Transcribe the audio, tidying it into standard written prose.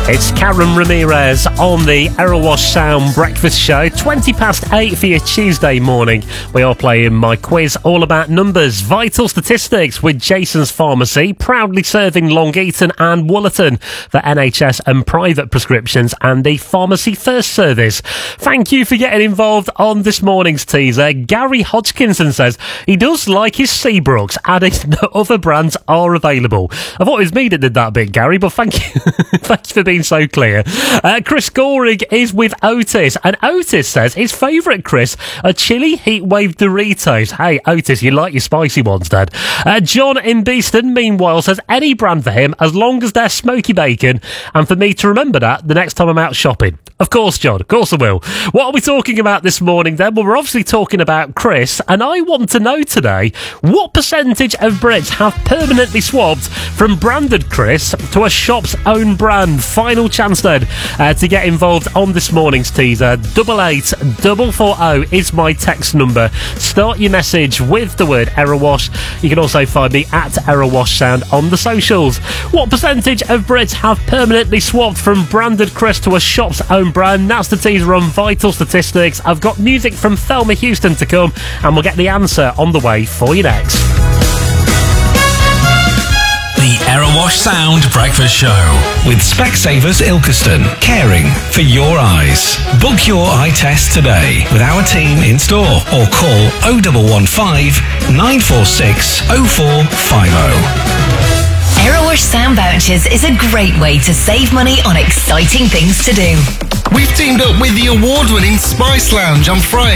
It's Karen Ramirez on the Errol Wash Sound Breakfast Show. 8:20 for your Tuesday morning. We are playing my quiz all about numbers, vital statistics with Jason's Pharmacy, proudly serving Long Eaton and Woolerton for NHS and private prescriptions and the Pharmacy First service. Thank you for getting involved on this morning's teaser. Gary Hodgkinson says he does like his Seabrooks, adding that other brands are available. I thought it was me that did that bit, Gary, but thank you. Thanks for being so clear. Chris Goring is with Otis, and Otis says his favourite, Chris, are chili heatwave Doritos. Hey, Otis, you like your spicy ones, Dad. John in Beeston, meanwhile, says any brand for him as long as they're smoky bacon, and for me to remember that the next time I'm out shopping. Of course, John, of course I will. What are we talking about this morning then? Well, we're obviously talking about Chris, and I want to know today what percentage of Brits have permanently swapped from branded Chris to a shop's own brand. Final chance then to get involved on this morning's teaser. 88440 is my text number. Start your message with the word Errol Wash. You can also find me at Errol Wash Sound on the socials. What percentage of Brits have permanently swapped from branded Chris to a shop's own brand? That's the teaser on vital statistics. I've got music from Thelma Houston to come, and we'll get the answer on the way for you next. The Errol Wash Sound Breakfast Show with Specsavers Ilkeston, caring for your eyes. Book your eye test today with our team in store or call 0115 946 0450. Errol Wash Sound Vouchers is a great way to save money on exciting things to do. We've teamed up with the award-winning Spice Lounge on Friday